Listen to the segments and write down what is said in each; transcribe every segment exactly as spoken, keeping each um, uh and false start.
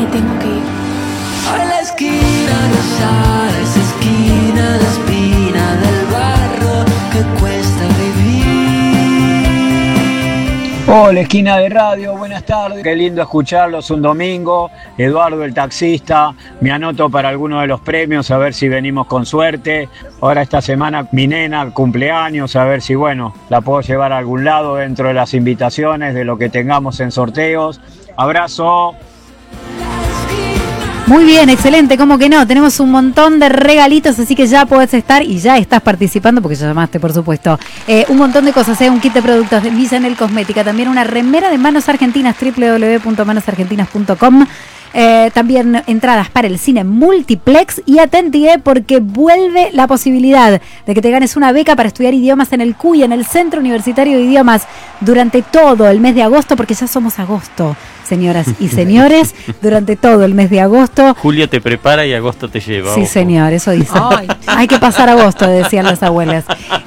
tengo que ir. A la esquina rosada, esa esquina de espina del barro que cuesta vivir. Hola, esquina de radio, buenas tardes. Qué lindo escucharlos un domingo. Eduardo, el taxista, me anoto para alguno de los premios, a ver si venimos con suerte. Ahora esta semana mi nena cumpleaños, a ver si, bueno, la puedo llevar a algún lado dentro de las invitaciones, de lo que tengamos en sorteos. Abrazo. Muy bien, excelente, ¿cómo que no? Tenemos un montón de regalitos, así que ya podés estar y ya estás participando, porque ya llamaste, por supuesto. Eh, un montón de cosas, ¿eh? Un kit de productos de Villanelle Cosmética, también una remera de Manos Argentinas, doble u doble u doble u punto manos argentinas punto com. Eh, también entradas para el cine multiplex y atenti, eh, porque vuelve la posibilidad de que te ganes una beca para estudiar idiomas en el C U I, en el Centro Universitario de Idiomas, durante todo el mes de agosto, porque ya somos agosto, señoras y señores, durante todo el mes de agosto. Julio te prepara y agosto te lleva. Sí, ojo. señor, eso dice. Ay. Hay que pasar agosto, decían las abuelas.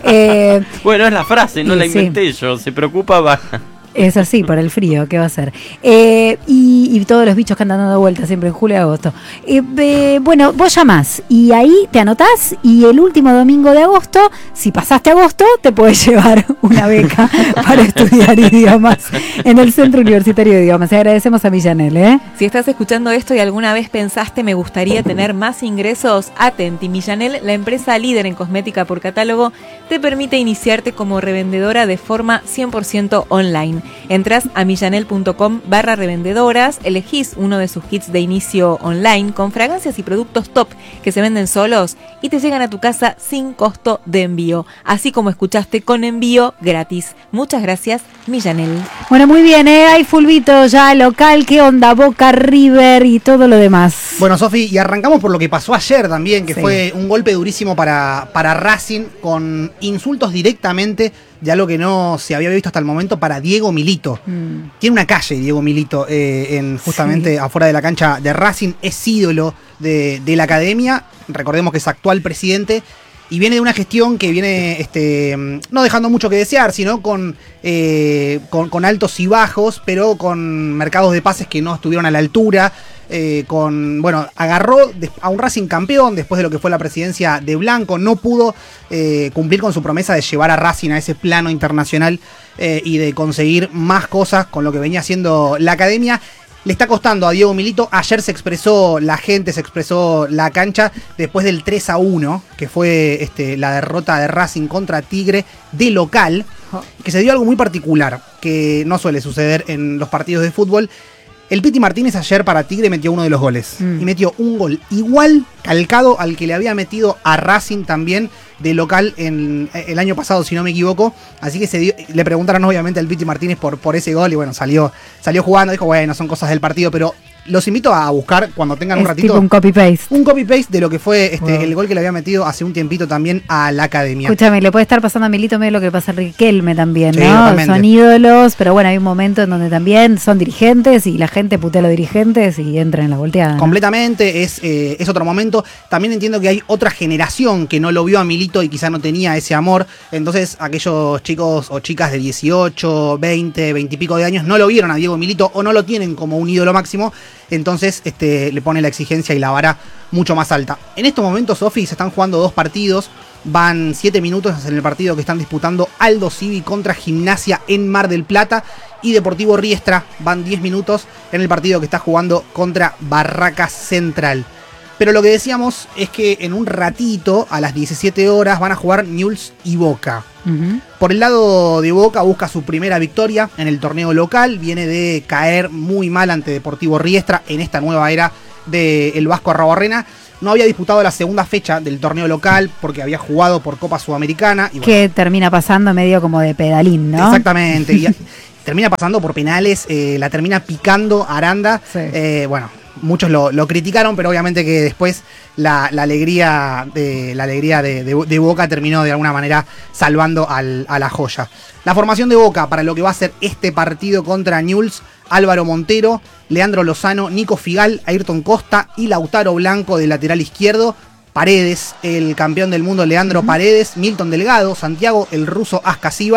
Eh, bueno, es la frase, no la sí. inventé yo. Se preocupa, baja. Es así, por el frío, ¿qué va a ser? Eh, y, y todos los bichos que andan dando vueltas siempre en julio y agosto. Eh, eh, bueno, vos llamás y ahí te anotás y el último domingo de agosto, si pasaste agosto, te podés llevar una beca para estudiar idiomas en el Centro Universitario de Idiomas. Y agradecemos a Villanelle, ¿eh? Si estás escuchando esto y alguna vez pensaste me gustaría tener más ingresos, atenti. Villanelle, la empresa líder en cosmética por catálogo, te permite iniciarte como revendedora de forma cien por ciento online. Entrás a millanelle.com barra revendedoras, elegís uno de sus kits de inicio online con fragancias y productos top que se venden solos y te llegan a tu casa sin costo de envío. Así como escuchaste, con envío gratis. Muchas gracias, Villanelle. Bueno, muy bien, ¿eh? Hay fulbito ya local, ¿qué onda? Boca, River y todo lo demás. Bueno, Sofi, y arrancamos por lo que pasó ayer también, que sí. fue un golpe durísimo para, para Racing, con insultos directamente de algo que no se había visto hasta el momento para Diego Milito. Mm. Tiene una calle Diego Milito eh, en justamente sí. afuera de la cancha de Racing, es ídolo de, de la academia, recordemos que es actual presidente, y viene de una gestión que viene este, no dejando mucho que desear, sino con, eh, con, con altos y bajos, pero con mercados de pases que no estuvieron a la altura. Eh, con bueno, agarró a un Racing campeón después de lo que fue la presidencia de Blanco, no pudo eh, cumplir con su promesa de llevar a Racing a ese plano internacional eh, y de conseguir más cosas con lo que venía haciendo la academia. Le está costando a Diego Milito. Ayer se expresó la gente, se expresó la cancha después del tres a uno, que fue este, la derrota de Racing contra Tigre de local, que se dio algo muy particular, que no suele suceder en los partidos de fútbol. El Piti Martínez ayer para Tigre metió uno de los goles. Mm. Y metió un gol igual, calcado al que le había metido a Racing también de local en el año pasado, si no me equivoco. Así que se dio, le preguntaron obviamente al Piti Martínez por, por ese gol y bueno, salió, salió jugando. Dijo, bueno, son cosas del partido, pero los invito a buscar cuando tengan es un ratito. Tipo un copy-paste. Un copy-paste de lo que fue este, wow. el gol que le había metido hace un tiempito también a la academia. Escúchame, le puede estar pasando a Milito medio lo que le pasa a Riquelme también, ¿no? Sí, totalmente. Son ídolos, pero bueno, hay un momento en donde también son dirigentes y la gente putea a los dirigentes y entra en la volteada, ¿no? Completamente, es, eh, es otro momento. También entiendo que hay otra generación que no lo vio a Milito y quizá no tenía ese amor. Entonces, aquellos chicos o chicas de dieciocho, veinte, veinte y pico de años no lo vieron a Diego Milito o no lo tienen como un ídolo máximo. Entonces este, le pone la exigencia y la vara mucho más alta. En estos momentos, Sofi, se están jugando dos partidos. Van siete minutos en el partido que están disputando Aldo Civi contra Gimnasia en Mar del Plata. Y Deportivo Riestra van diez minutos en el partido que está jugando contra Barracas Central. Pero lo que decíamos es que en un ratito, a las diecisiete horas, van a jugar Newell's y Boca. Uh-huh. Por el lado de Boca busca su primera victoria en el torneo local. Viene de caer muy mal ante Deportivo Riestra en esta nueva era del Vasco Arrobarrena. No había disputado la segunda fecha del torneo local porque había jugado por Copa Sudamericana. Y bueno, que termina pasando medio como de pedalín, ¿no? Exactamente. Y termina pasando por penales, eh, la termina picando Aranda. Sí. Eh, bueno, muchos lo, lo criticaron, pero obviamente que después la, la alegría, de, la alegría de, de, de Boca terminó de alguna manera salvando al, a la joya. La formación de Boca para lo que va a ser este partido contra Newell's: Álvaro Montero, Leandro Lozano, Nico Figal, Ayrton Costa y Lautaro Blanco de lateral izquierdo. Paredes, el campeón del mundo Leandro uh-huh. Paredes, Milton Delgado, Santiago el ruso Ascasíbar,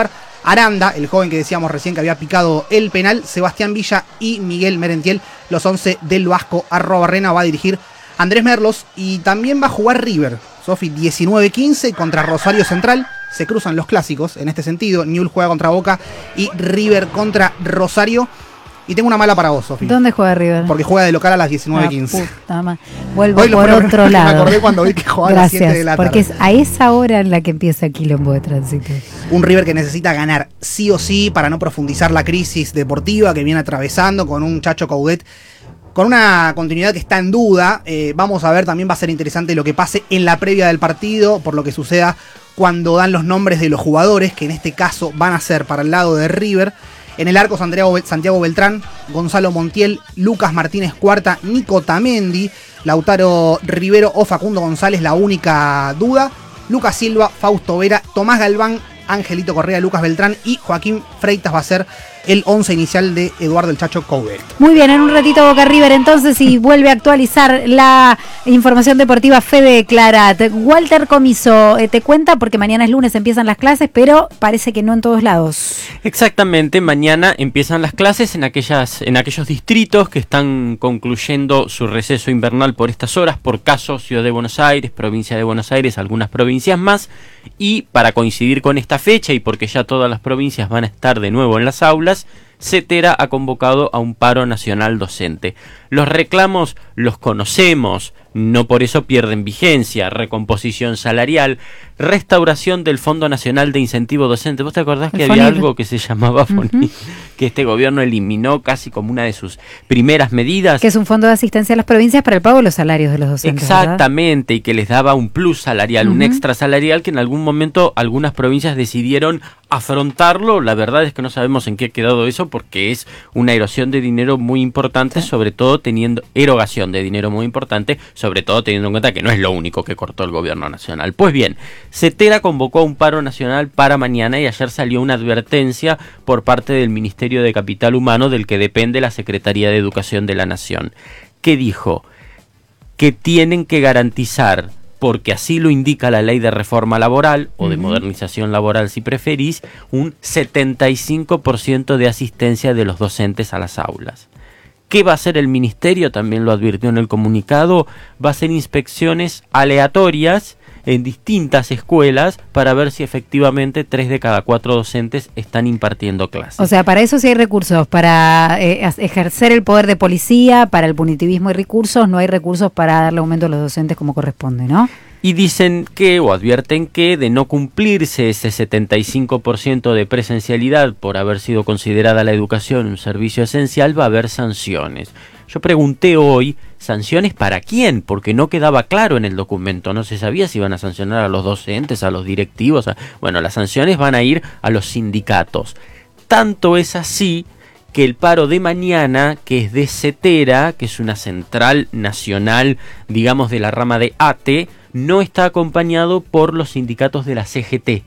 Aranda, el joven que decíamos recién que había picado el penal, Sebastián Villa y Miguel Merentiel, los once del Vasco. Arrobarrena va a dirigir Andrés Merlos y también va a jugar River. Sofi, diecinueve quince contra Rosario Central. Se cruzan los clásicos en este sentido. Newell's juega contra Boca y River contra Rosario. Y tengo una mala para vos, Sofi. ¿Dónde juega River? Porque juega de local a las diecinueve quince. Ah, Vuelvo Hoy lo por primero otro que lado. Me acordé cuando vi que jugaba a las siete de la tarde. Porque es a esa hora en la que empieza el quilombo de tránsito. Un River que necesita ganar sí o sí para no profundizar la crisis deportiva que viene atravesando, con un Chacho Coudet con una continuidad que está en duda. Eh, vamos a ver, también va a ser interesante lo que pase en la previa del partido, por lo que suceda cuando dan los nombres de los jugadores, que en este caso van a ser para el lado de River. En el arco, Santiago Beltrán, Gonzalo Montiel, Lucas Martínez Cuarta, Nico Tamendi, Lautaro Rivero o Facundo González, la única duda. Lucas Silva, Fausto Vera, Tomás Galván, Angelito Correa, Lucas Beltrán y Joaquín Freitas va a ser el once inicial de Eduardo el Chacho Coudet. Muy bien, en un ratito Boca River entonces, y vuelve a actualizar la información deportiva Fede Clarat. Walter Comiso eh, te cuenta, porque mañana es lunes, empiezan las clases, pero parece que no en todos lados. Exactamente, mañana empiezan las clases en aquellas, en aquellos distritos que están concluyendo su receso invernal por estas horas, por caso Ciudad de Buenos Aires, provincia de Buenos Aires, algunas provincias más, y para coincidir con esta fecha y porque ya todas las provincias van a estar de nuevo en las aulas, CETERA ha convocado a un paro nacional docente. Los reclamos los conocemos, no por eso pierden vigencia: recomposición salarial, restauración del Fondo Nacional de Incentivo Docente. ¿Vos te acordás que había algo que se llamaba FONID, uh-huh, que este gobierno eliminó casi como una de sus primeras medidas? Que es un fondo de asistencia a las provincias para el pago de los salarios de los docentes. Exactamente, ¿verdad? Y que les daba un plus salarial, uh-huh, un extra salarial, que en algún momento algunas provincias decidieron afrontarlo. La verdad es que no sabemos en qué ha quedado eso, porque es una erosión de dinero muy importante, sí, sobre todo teniendo, erogación de dinero muy importante, sobre todo teniendo en cuenta que no es lo único que cortó el gobierno nacional. Pues bien, CETERA convocó a un paro nacional para mañana y ayer salió una advertencia por parte del Ministerio de Capital Humano, del que depende la Secretaría de Educación de la Nación, que dijo que tienen que garantizar, porque así lo indica la ley de reforma laboral, o de modernización laboral si preferís, un setenta y cinco por ciento de asistencia de los docentes a las aulas. ¿Qué va a hacer el ministerio? También lo advirtió en el comunicado. Va a hacer inspecciones aleatorias en distintas escuelas para ver si efectivamente tres de cada cuatro docentes están impartiendo clases. O sea, para eso sí hay recursos, para eh, ejercer el poder de policía, para el punitivismo hay recursos, no hay recursos para darle aumento a los docentes como corresponde, ¿no? Y dicen que, o advierten que, de no cumplirse ese setenta y cinco por ciento de presencialidad por haber sido considerada la educación un servicio esencial, va a haber sanciones. Yo pregunté hoy, ¿sanciones para quién? Porque no quedaba claro en el documento, no se sabía si iban a sancionar a los docentes, a los directivos. A... Bueno, las sanciones van a ir a los sindicatos. Tanto es así que el paro de mañana, que es de CETERA, que es una central nacional, digamos, de la rama de ATE, no está acompañado por los sindicatos de la C G T.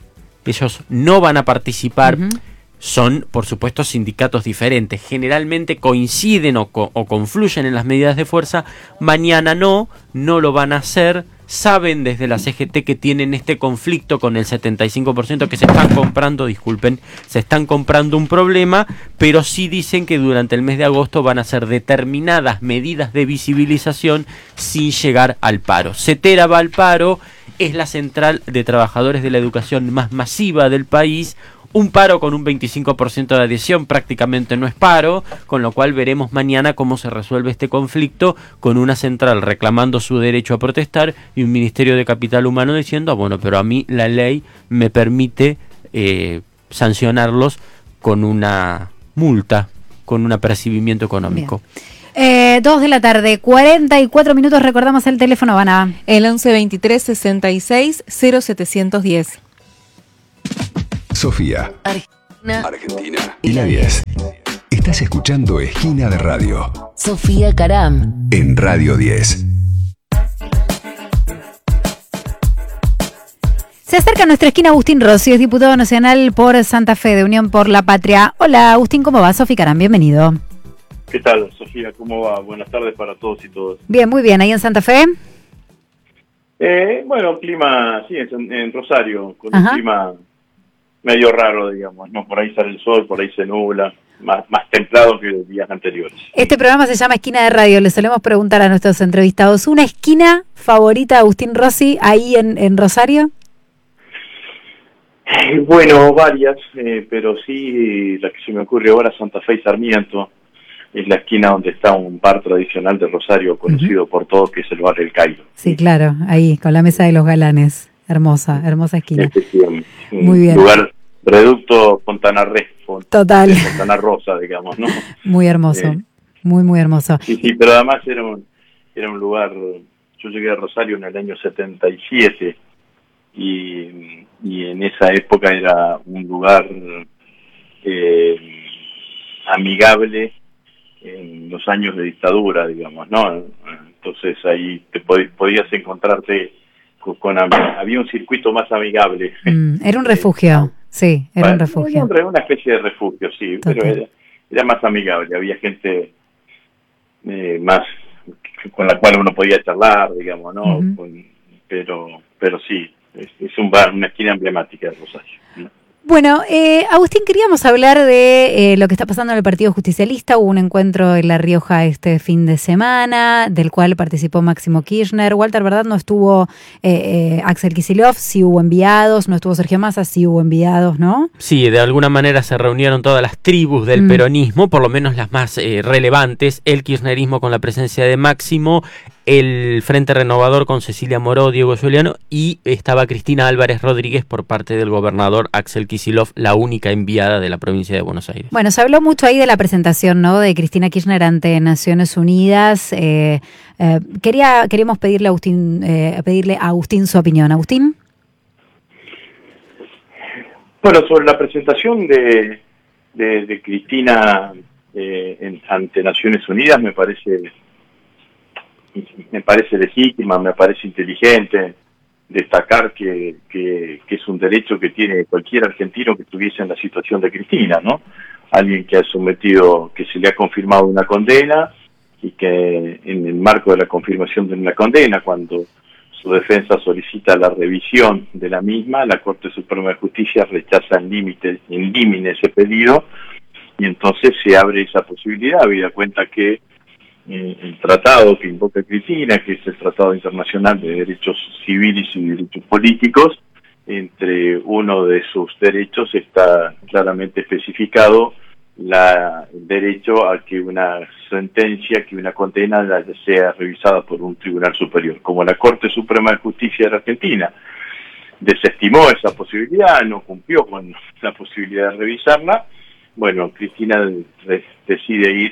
Ellos no van a participar. Uh-huh. Son, por supuesto, sindicatos diferentes. Generalmente coinciden o, co- o confluyen en las medidas de fuerza. Mañana no, no lo van a hacer. Saben desde la C G T que tienen este conflicto con el setenta y cinco por ciento, que se están comprando, disculpen, se están comprando un problema, pero sí dicen que durante el mes de agosto van a hacer determinadas medidas de visibilización sin llegar al paro. CETERA va al paro, es la central de trabajadores de la educación más masiva del país. Un paro con un veinticinco por ciento de adhesión prácticamente no es paro, con lo cual veremos mañana cómo se resuelve este conflicto, con una central reclamando su derecho a protestar y un Ministerio de Capital Humano diciendo, ah, bueno, pero a mí la ley me permite eh, sancionarlos con una multa, con un apercibimiento económico. Eh, dos de la tarde, cuarenta y cuatro minutos, recordamos el teléfono, Habana. El once veintitrés sesenta y seis cero setecientos diez. Sofía, Argentina, Argentina y la diez. Estás escuchando Esquina de Radio. Sofía Caram. En Radio diez. Se acerca a nuestra esquina Agustín Rossi, es diputado nacional por Santa Fe de Unión por la Patria. Hola Agustín, ¿cómo va? Sofía Caram, bienvenido. ¿Qué tal, Sofía? ¿Cómo va? Buenas tardes para todos y todas. Bien, muy bien. ¿Ahí en Santa Fe? Eh, bueno, clima, sí, en, en Rosario, con Ajá. un clima medio raro, digamos, ¿no? Por ahí sale el sol, por ahí se nubla, más, más templado que los días anteriores. Este programa se llama Esquina de Radio, le solemos preguntar a nuestros entrevistados, ¿una esquina favorita de Agustín Rossi ahí en, en Rosario? Eh, bueno, varias, eh, pero sí, la que se me ocurre ahora, Santa Fe y Sarmiento, es la esquina donde está un bar tradicional de Rosario, conocido uh-huh. por todos, que es el bar del Cairo. Sí, claro, ahí, con la mesa de los galanes. Hermosa, hermosa esquina. Un Muy bien. Lugar, reducto Fontana Re, Total. Fontana Rosa, digamos, ¿no? Muy hermoso, eh, muy, muy hermoso. Sí, sí, pero además era un, era un lugar, yo llegué a Rosario en el año setenta y siete, y, y en esa época era un lugar eh, amigable en los años de dictadura, digamos, ¿no? Entonces ahí te pod- podías encontrarte con, con había un circuito más amigable. Mm, era un refugio, sí, era bueno, un refugio. Era una especie de refugio, sí, Total. pero era, era más amigable, había gente eh, más con la cual uno podía charlar, digamos, ¿no? Uh-huh. Con, pero, pero sí, es, es un bar, una esquina emblemática de Rosario, ¿no? Bueno, eh, Agustín, queríamos hablar de eh, lo que está pasando en el Partido Justicialista. Hubo un encuentro en La Rioja este fin de semana, del cual participó Máximo Kirchner. Walter, ¿verdad? No estuvo eh, eh, Axel Kicillof, sí hubo enviados, no estuvo Sergio Massa, sí hubo enviados, ¿no? Sí, de alguna manera se reunieron todas las tribus del mm. peronismo, por lo menos las más eh, relevantes, el kirchnerismo con la presencia de Máximo, el Frente Renovador con Cecilia Moró, Diego Giuliano, y estaba Cristina Álvarez Rodríguez por parte del gobernador Axel Kicillof, la única enviada de la provincia de Buenos Aires. Bueno, se habló mucho ahí de la presentación, ¿no?, de Cristina Kirchner ante Naciones Unidas. Eh, eh, quería queríamos pedirle a Agustín, eh, pedirle a Agustín su opinión. Agustín. Bueno, sobre la presentación de, de, de Cristina eh, en, ante Naciones Unidas me parece... me parece legítima, me parece inteligente destacar que, que, que es un derecho que tiene cualquier argentino que estuviese en la situación de Cristina, ¿no? Alguien que ha sometido, que se le ha confirmado una condena y que en el marco de la confirmación de una condena, cuando su defensa solicita la revisión de la misma, la Corte Suprema de Justicia rechaza en límite, en límite ese pedido, y entonces se abre esa posibilidad, habida cuenta que el tratado que invoca Cristina, que es el Tratado Internacional de Derechos Civiles y Derechos Políticos, entre uno de sus derechos está claramente especificado la, el derecho a que una sentencia, que una condena sea revisada por un tribunal superior. Como la Corte Suprema de Justicia de la Argentina desestimó esa posibilidad, no cumplió con la posibilidad de revisarla, bueno, Cristina decide ir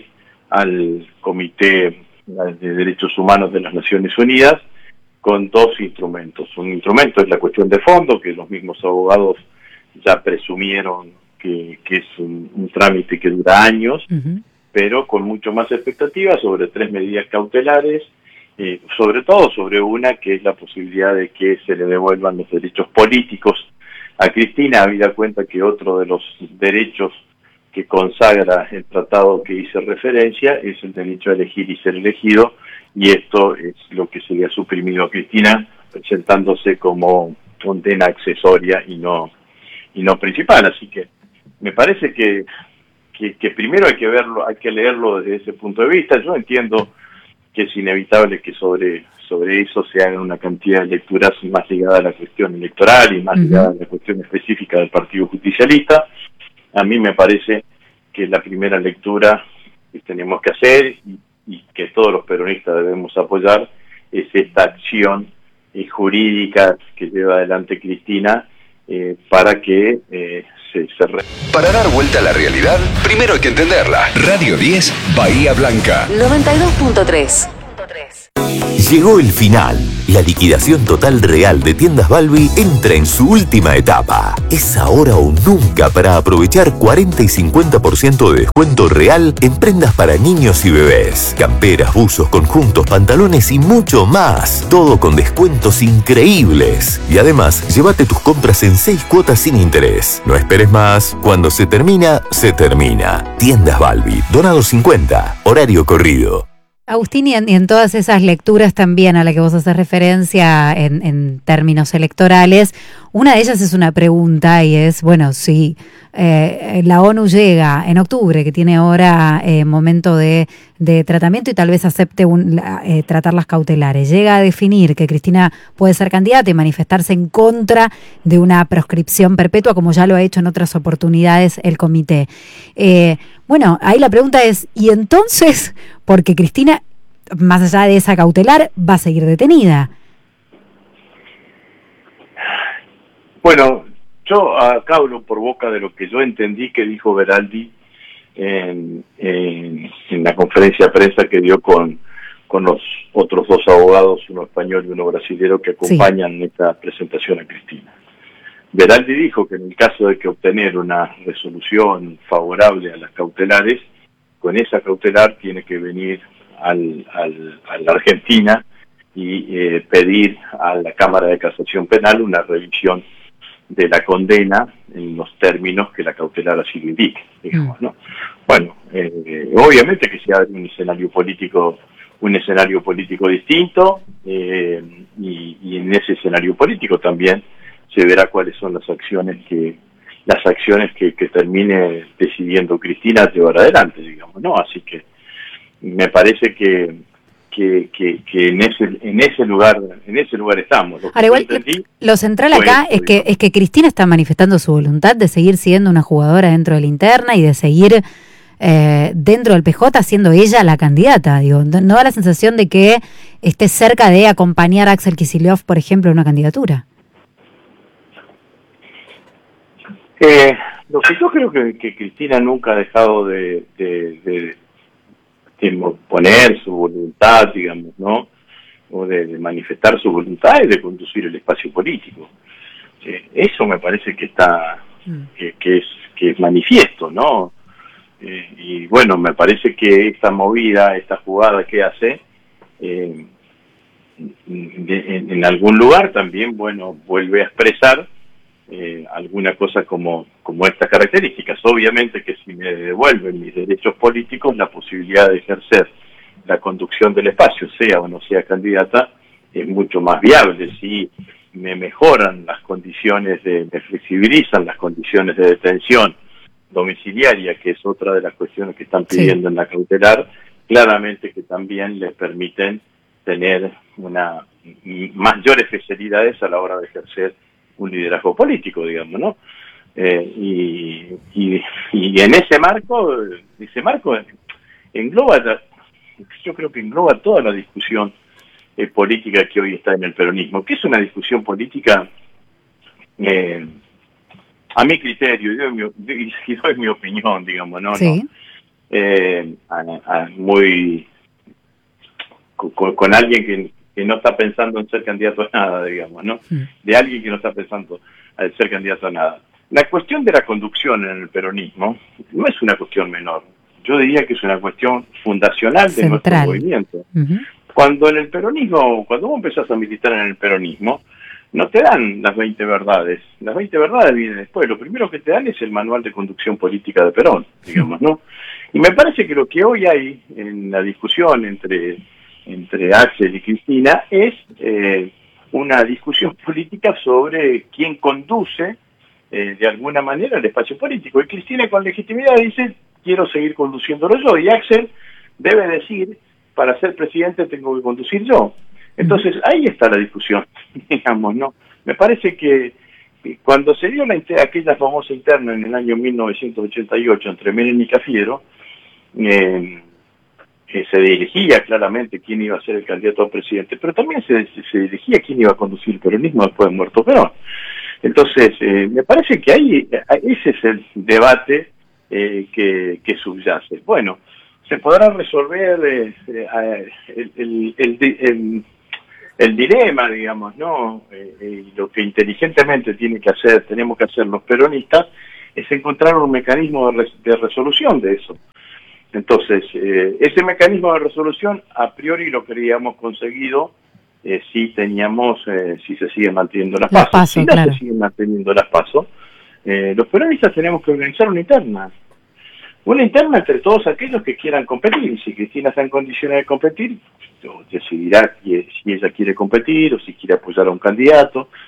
al Comité de Derechos Humanos de las Naciones Unidas con dos instrumentos. Un instrumento es la cuestión de fondo, que los mismos abogados ya presumieron que, que es un, un trámite que dura años, uh-huh. pero con mucho más expectativas sobre tres medidas cautelares, eh, sobre todo sobre una que es la posibilidad de que se le devuelvan los derechos políticos a Cristina, habida cuenta que otro de los derechos que consagra el tratado que hice referencia es el derecho a elegir y ser elegido, y esto es lo que se le ha suprimido a Cristina, presentándose como condena accesoria y no y no principal. Así que me parece que, que, que primero hay que verlo, hay que leerlo desde ese punto de vista. Yo entiendo que es inevitable que sobre sobre eso se hagan una cantidad de lecturas más ligadas a la cuestión electoral y más uh-huh. ligadas a la cuestión específica del Partido Justicialista. A mí me parece que la primera lectura que tenemos que hacer y, y que todos los peronistas debemos apoyar es esta acción eh, jurídica que lleva adelante Cristina eh, para que eh, se, se... Re- Para dar vuelta a la realidad, primero hay que entenderla. Radio diez, Bahía Blanca. noventa y dos punto tres. Llegó el final. La liquidación total real de Tiendas Balbi entra en su última etapa. Es ahora o nunca para aprovechar cuarenta y cincuenta por ciento de descuento real en prendas para niños y bebés. Camperas, buzos, conjuntos, pantalones y mucho más. Todo con descuentos increíbles. Y además, llévate tus compras en seis cuotas sin interés. No esperes más. Cuando se termina, se termina. Tiendas Balbi. Donado cincuenta. Horario corrido. Agustín, y en, y en todas esas lecturas también a las que vos haces referencia en, en términos electorales, Una de ellas es una pregunta y es, bueno, si eh, la ONU llega en octubre, que tiene ahora eh, momento de, de tratamiento y tal vez acepte un, la, eh, tratar las cautelares, llega a definir que Cristina puede ser candidata y manifestarse en contra de una proscripción perpetua, como ya lo ha hecho en otras oportunidades el comité. Eh, bueno, ahí la pregunta es, ¿y entonces? Porque Cristina, más allá de esa cautelar, va a seguir detenida. Bueno, yo acá hablo por boca de lo que yo entendí que dijo Beraldi en, en, en la conferencia de prensa que dio con, con los otros dos abogados, uno español y uno brasilero, que acompañan sí. esta presentación a Cristina. Beraldi dijo que en el caso de que obtener una resolución favorable a las cautelares, con esa cautelar tiene que venir al, al, a la Argentina y eh, pedir a la Cámara de Casación Penal una revisión de la condena en los términos que la cautelar así lo indique, digamos, ¿no? Bueno, eh, obviamente que se abre un escenario político, un escenario político distinto, eh, y, y en ese escenario político también se verá cuáles son las acciones que las acciones que, que termine decidiendo Cristina llevar adelante, digamos, ¿no? Así que me parece que Que, que, que en ese en ese lugar en ese lugar estamos. Lo, Ahora, igual, entendí, lo central acá es que es que Cristina está manifestando su voluntad de seguir siendo una jugadora dentro de la interna y de seguir eh, dentro del P J siendo ella la candidata. Digo, no da la sensación de que esté cerca de acompañar a Axel Kicillof, por ejemplo, en una candidatura. Eh, lo que yo creo que, que Cristina nunca ha dejado de, de, de de poner su voluntad, digamos, ¿no? O de, de manifestar su voluntad y de conducir el espacio político. Eh, eso me parece que está, que, que es que es manifiesto, ¿no? Eh, y bueno, me parece que esta movida, esta jugada que hace, eh, de, en, en algún lugar también, bueno, vuelve a expresar Eh, alguna cosa como, como estas características. Obviamente que si me devuelven mis derechos políticos, la posibilidad de ejercer la conducción del espacio, sea o no sea candidata, es mucho más viable. Si me mejoran las condiciones, de, me flexibilizan las condiciones de detención domiciliaria, que es otra de las cuestiones que están pidiendo sí. en la cautelar, claramente que también les permiten tener una mayores facilidades a la hora de ejercer un liderazgo político, digamos, ¿no? Eh, y, y, y en ese marco, ese marco engloba, yo creo que engloba toda la discusión eh, política que hoy está en el peronismo, que es una discusión política, eh, a mi criterio, y doy mi, y doy mi opinión, digamos, ¿no? Sí. ¿no? Eh, a, a muy con, con alguien que que no está pensando en ser candidato a nada, digamos, ¿no? De alguien que no está pensando en ser candidato a nada. La cuestión de la conducción en el peronismo no es una cuestión menor. Yo diría que es una cuestión fundacional de nuestro movimiento. Uh-huh. Cuando en el peronismo, cuando vos empezás a militar en el peronismo, no te dan las veinte verdades. Las veinte verdades vienen después. Lo primero que te dan es el manual de conducción política de Perón, digamos, ¿no? Y me parece que lo que hoy hay en la discusión entre entre Axel y Cristina es eh, una discusión política sobre quién conduce eh, de alguna manera el espacio político. Y Cristina con legitimidad dice, quiero seguir conduciéndolo yo, y Axel debe decir, para ser presidente tengo que conducir yo. Entonces ahí está la discusión, digamos, ¿no? Me parece que cuando se dio la aquella famosa interna en el año mil novecientos ochenta y ocho entre Menem y Cafiero, eh, que se dirigía claramente quién iba a ser el candidato a presidente, pero también se, se dirigía quién iba a conducir el peronismo después de muerto Perón. Entonces, eh, me parece que ahí ese es el debate eh, que, que subyace. Bueno, se podrá resolver eh, eh, el, el, el, el, el dilema, digamos, ¿no? Eh, eh, lo que inteligentemente tiene que hacer, tenemos que hacer los peronistas, es encontrar un mecanismo de, res, de resolución de eso. Entonces, eh, ese mecanismo de resolución, a priori lo creíamos conseguido eh, si teníamos, eh, si se siguen manteniendo las, las pasos. Si no claro. se siguen manteniendo las pasos, eh, los peronistas tenemos que organizar una interna. Una interna entre todos aquellos que quieran competir. Y si Cristina está en condiciones de competir, decidirá si ella quiere competir o si quiere apoyar a un candidato.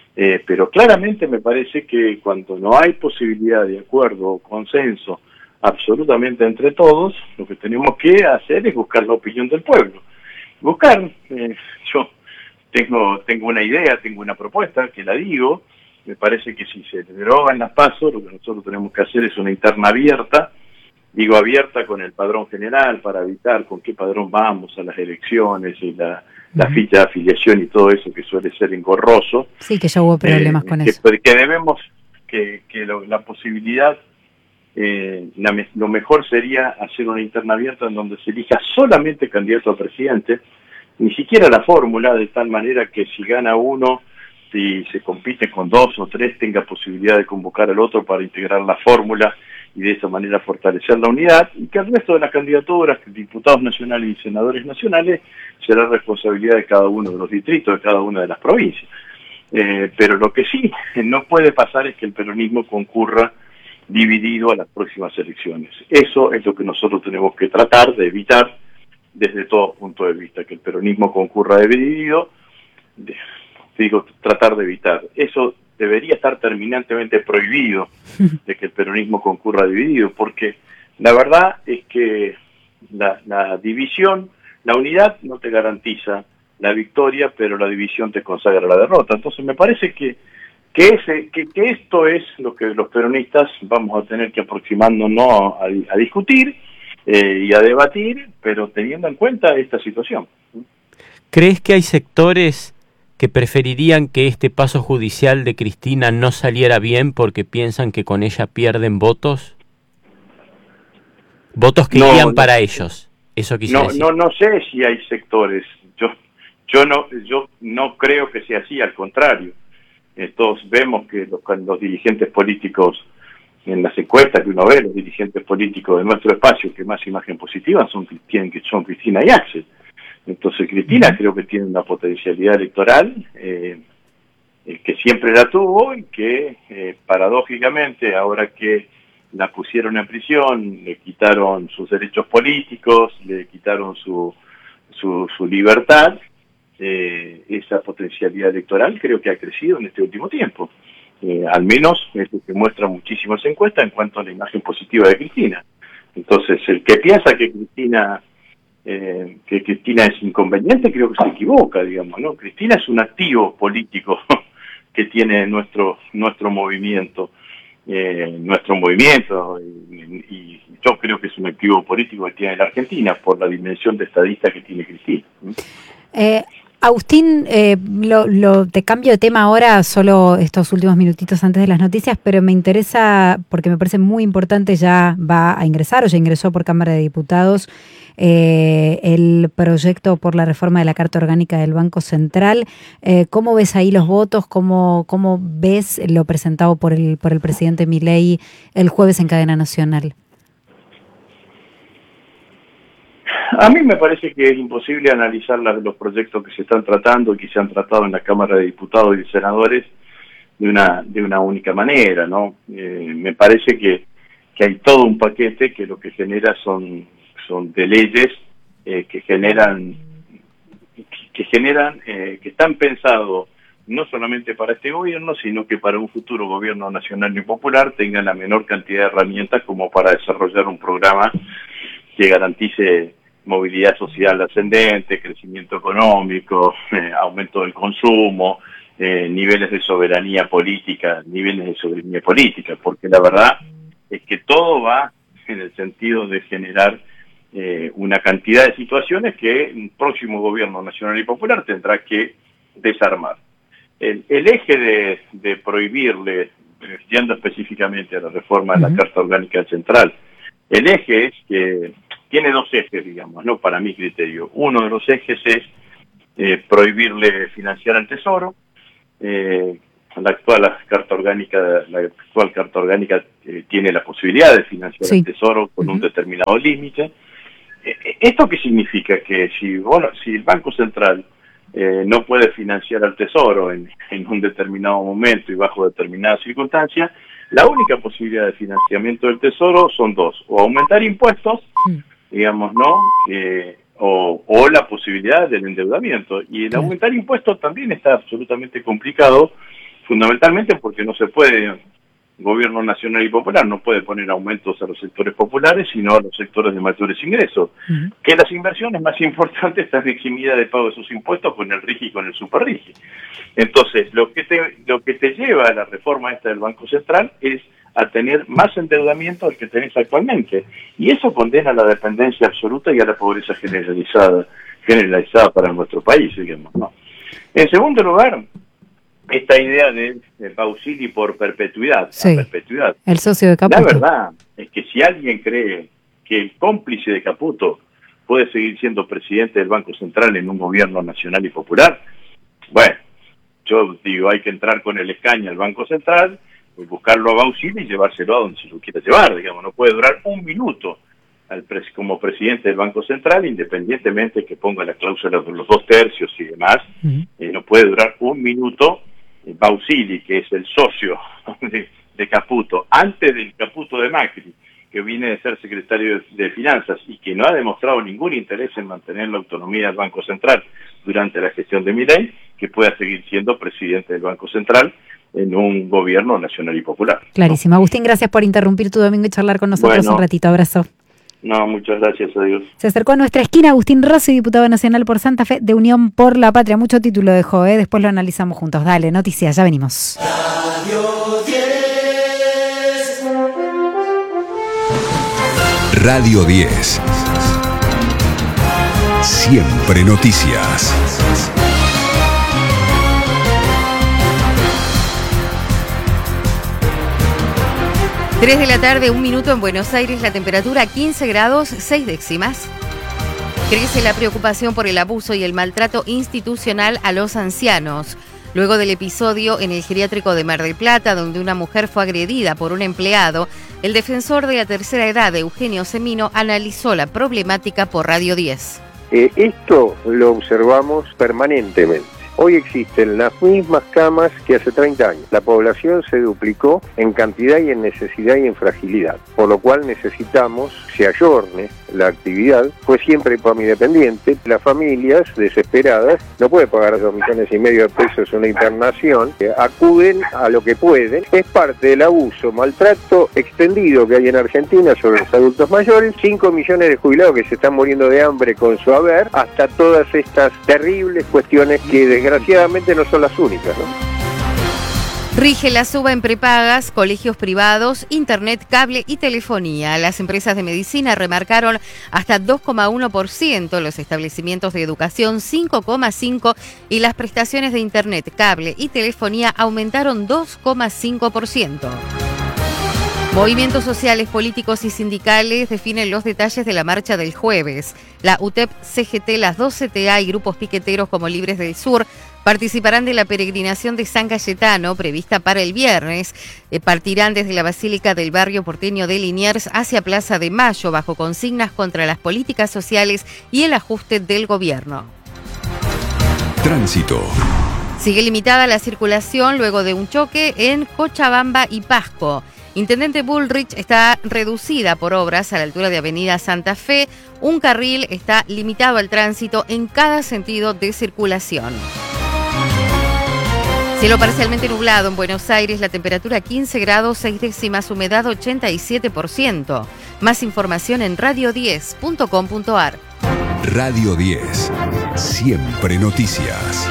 Eh, pero claramente me parece que cuando no hay posibilidad de acuerdo o consenso absolutamente entre todos, lo que tenemos que hacer es buscar la opinión del pueblo. Buscar, eh, yo tengo tengo una idea, tengo una propuesta, que la digo, me parece que si se derogan las PASO, lo que nosotros tenemos que hacer es una interna abierta, digo abierta con el padrón general, para evitar con qué padrón vamos a las elecciones y la, la uh-huh. ficha de afiliación y todo eso que suele ser engorroso. Sí, que ya hubo problemas eh, con que, eso. Que debemos, que, que lo, la posibilidad, eh, la, lo mejor sería hacer una interna abierta en donde se elija solamente candidato a presidente, ni siquiera la fórmula, de tal manera que si gana uno, si se compite con dos o tres, tenga posibilidad de convocar al otro para integrar la fórmula y de esa manera fortalecer la unidad, y que el resto de las candidaturas, diputados nacionales y senadores nacionales, será responsabilidad de cada uno de los distritos, de cada una de las provincias. Eh, pero lo que sí no puede pasar es que el peronismo concurra dividido a las próximas elecciones. Eso es lo que nosotros tenemos que tratar de evitar desde todo punto de vista, que el peronismo concurra dividido, de, digo, tratar de evitar. Eso debería estar terminantemente prohibido, de que el peronismo concurra dividido, porque la verdad es que la, la división, la unidad no te garantiza la victoria, pero la división te consagra la derrota. Entonces me parece que que, ese, que, que esto es lo que los peronistas vamos a tener que aproximarnos a, a discutir eh, y a debatir, pero teniendo en cuenta esta situación. ¿Crees que hay sectores que preferirían que este paso judicial de Cristina no saliera bien porque piensan que con ella pierden votos? Votos que no, irían no, para ellos. Eso quisiera no, decir. No, no sé si hay sectores. Yo, yo no, yo no creo que sea así. Al contrario, eh, todos vemos que los, los dirigentes políticos, en las encuestas que uno ve, los dirigentes políticos de nuestro espacio que más imagen positiva son, tienen, que son Cristina y Axel. Entonces Cristina creo que tiene una potencialidad electoral eh, que siempre la tuvo y que eh, paradójicamente ahora que la pusieron en prisión, le quitaron sus derechos políticos, le quitaron su, su, su libertad, eh, esa potencialidad electoral creo que ha crecido en este último tiempo. Eh, al menos es lo que muestran muchísimas encuestas en cuanto a la imagen positiva de Cristina. Entonces el que piensa que Cristina... Eh, que Cristina es inconveniente, creo que se equivoca, digamos, ¿no? Cristina es un activo político que tiene nuestro nuestro movimiento, eh, nuestro movimiento, y, y yo creo que es un activo político que tiene la Argentina por la dimensión de estadista que tiene Cristina. Eh, Agustín, eh, lo, lo, te cambio de tema ahora, solo estos últimos minutitos antes de las noticias, pero me interesa, porque me parece muy importante, ya va a ingresar o ya ingresó por Cámara de Diputados eh, el proyecto por la reforma de la Carta Orgánica del Banco Central. Eh, ¿Cómo ves ahí los votos? ¿Cómo, cómo ves lo presentado por el, por el presidente Milei el jueves en cadena nacional? A mí me parece que es imposible analizar la, los proyectos que se están tratando y que se han tratado en la Cámara de Diputados y de Senadores de una de una única manera, ¿no? Eh, me parece que, que hay todo un paquete que lo que genera son son de leyes eh, que generan que generan eh, que están pensados no solamente para este gobierno, sino que para un futuro gobierno nacional y popular tengan la menor cantidad de herramientas como para desarrollar un programa que garantice movilidad social ascendente, crecimiento económico, eh, aumento del consumo, eh, niveles de soberanía política, niveles de soberanía política, porque la verdad es que todo va en el sentido de generar eh, una cantidad de situaciones que el próximo gobierno nacional y popular tendrá que desarmar. El, el eje de, de prohibirle, yendo específicamente a la reforma de la Carta Orgánica Central, el eje es que tiene dos ejes, digamos, ¿no? Para mi criterio. Uno de los ejes es eh, prohibirle financiar al Tesoro. Eh, la actual la carta orgánica, la actual carta orgánica eh, tiene la posibilidad de financiar sí. al Tesoro con uh-huh. un determinado límite. Eh, ¿Esto qué significa? Que si, bueno, si el Banco Central eh, no puede financiar al Tesoro en, en un determinado momento y bajo determinadas circunstancias, la única posibilidad de financiamiento del Tesoro son dos: o aumentar impuestos, sí. digamos, ¿no? Eh, o, o la posibilidad del endeudamiento. Y el aumentar impuestos también está absolutamente complicado, fundamentalmente porque no se puede, gobierno nacional y popular no puede poner aumentos a los sectores populares, sino a los sectores de mayores ingresos. Uh-huh. Que las inversiones más importantes están en eximidad de pago de sus impuestos con el RIGI y con el SuperRIGI. Entonces, lo que te, lo que te lleva a la reforma esta del Banco Central es a tener más endeudamiento del que tenés actualmente. Y eso condena a la dependencia absoluta y a la pobreza generalizada, generalizada para nuestro país, digamos, ¿no? En segundo lugar, esta idea de, de Pausini por perpetuidad, sí, perpetuidad. El socio de Caputo. La verdad es que si alguien cree que el cómplice de Caputo puede seguir siendo presidente del Banco Central en un gobierno nacional y popular, bueno, yo digo, hay que entrar con el escaño al Banco Central, buscarlo a Pausini y llevárselo a donde se lo quiera llevar, digamos, no puede durar un minuto al pres- como presidente del Banco Central, independientemente que ponga la cláusula de los dos tercios y demás, uh-huh. eh, no puede durar un minuto. Pausini, que es el socio de, de Caputo, antes del Caputo de Macri, que viene de ser secretario de, de Finanzas y que no ha demostrado ningún interés en mantener la autonomía del Banco Central durante la gestión de Milei, que pueda seguir siendo presidente del Banco Central en un gobierno nacional y popular. Clarísimo. ¿No? Agustín, gracias por interrumpir tu domingo y charlar con nosotros bueno, un ratito. Abrazo. No, muchas gracias, adiós. Se acercó a nuestra esquina Agustín Rossi, diputado nacional por Santa Fe de Unión por la Patria. Mucho título dejó, ¿eh? Después lo analizamos juntos. Dale, noticias, ya venimos. Radio diez. Radio diez. Siempre noticias. tres de la tarde, un minuto en Buenos Aires, la temperatura quince grados, seis décimas. Crece la preocupación por el abuso y el maltrato institucional a los ancianos. Luego del episodio en el geriátrico de Mar del Plata, donde una mujer fue agredida por un empleado, el defensor de la tercera edad, Eugenio Semino, analizó la problemática por Radio diez. Eh, esto lo observamos permanentemente. Hoy existen las mismas camas que hace treinta años. La población se duplicó en cantidad y en necesidad y en fragilidad, por lo cual necesitamos se ayorne la actividad, pues siempre hay P A M I dependiente. Las familias desesperadas no pueden pagar dos millones y medio de pesos una internación, eh, acuden a lo que pueden. Es parte del abuso, maltrato extendido que hay en Argentina sobre los adultos mayores, cinco millones de jubilados que se están muriendo de hambre con su haber, hasta todas estas terribles cuestiones que desgraciadamente no son las únicas, ¿no? Rige la suba en prepagas, colegios privados, internet, cable y telefonía. Las empresas de medicina remarcaron hasta dos coma uno por ciento, los establecimientos de educación cinco coma cinco por ciento y las prestaciones de internet, cable y telefonía aumentaron dos coma cinco por ciento. Movimientos sociales, políticos y sindicales definen los detalles de la marcha del jueves. La U T E P, C G T, las dos C T A y grupos piqueteros como Libres del Sur participarán de la peregrinación de San Cayetano prevista para el viernes. Eh, partirán desde la Basílica del Barrio Porteño de Liniers hacia Plaza de Mayo bajo consignas contra las políticas sociales y el ajuste del gobierno. Tránsito. Sigue limitada la circulación luego de un choque en Cochabamba y Pasco. Intendente Bullrich está reducida por obras a la altura de Avenida Santa Fe. Un carril está limitado al tránsito en cada sentido de circulación. Cielo parcialmente nublado en Buenos Aires, la temperatura quince grados, seis décimas, humedad ochenta y siete por ciento. Más información en radio diez punto com punto a r. Radio diez. Siempre noticias.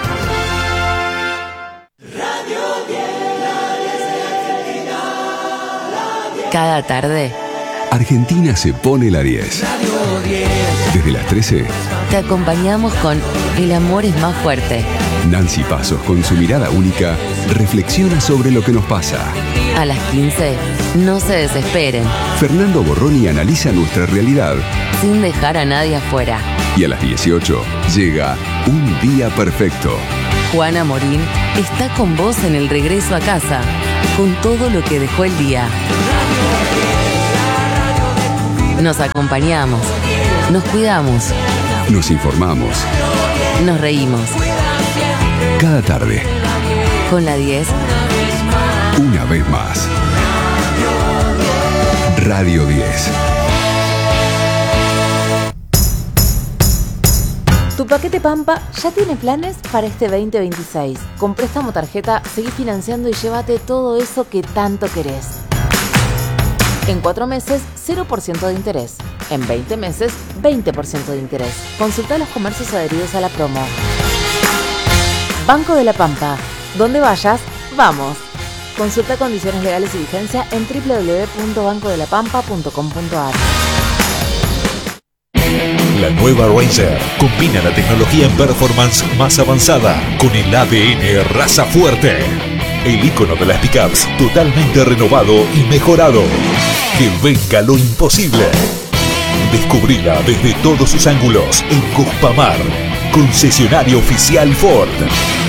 Cada tarde, Argentina se pone la diez. Desde las trece, te acompañamos con El amor es más fuerte. Nancy Pasos, con su mirada única, reflexiona sobre lo que nos pasa. A las quince, no se desesperen. Fernando Borroni analiza nuestra realidad. Sin dejar a nadie afuera. Y a las dieciocho, llega Un Día Perfecto. Juana Morín está con vos en el regreso a casa, con todo lo que dejó el día. Nos acompañamos, nos cuidamos, nos informamos, nos reímos. Cada tarde, con la diez, una vez más. Radio diez. Tu paquete Pampa ya tiene planes para este veinte veintiséis. Con préstamo tarjeta, seguí financiando y llévate todo eso que tanto querés. En cuatro meses, cero por ciento de interés. En veinte meses, veinte por ciento de interés. Consulta los comercios adheridos a la promo. Banco de la Pampa. Donde vayas, vamos. Consulta condiciones legales y vigencia en doble u doble u doble u punto banco de la pampa punto com punto a r. La nueva Ranger combina la tecnología en performance más avanzada con el A D N raza fuerte. El icono de las pickups totalmente renovado y mejorado. Que venga lo imposible. Descubrila desde todos sus ángulos en Cuspamar, concesionario oficial Ford.